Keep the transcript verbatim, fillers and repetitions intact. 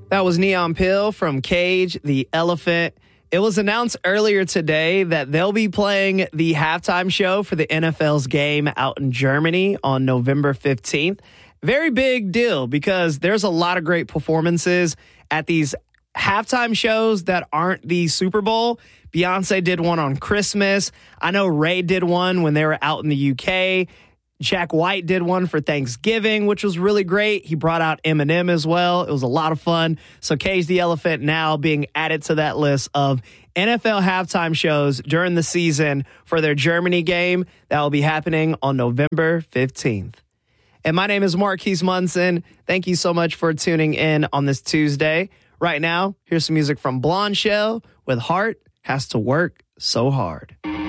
That was Neon Pill from Cage the Elephant. It was announced earlier today that they'll be playing the halftime show for the N F L's game out in Germany on November fifteenth. Very big deal because there's a lot of great performances at these halftime shows that aren't the Super Bowl. Beyonce did one on Christmas. I know Ray did one when they were out in the U K. Jack White did one for Thanksgiving, which was really great. He brought out Eminem as well. It was a lot of fun. So Cage the Elephant now being added to that list of N F L halftime shows during the season for their Germany game that will be happening on November fifteenth. And my name is Marquise Munson. Thank you so much for tuning in on this Tuesday. Right now, here's some music from Blonde Shell with Heart Has to Work So Hard.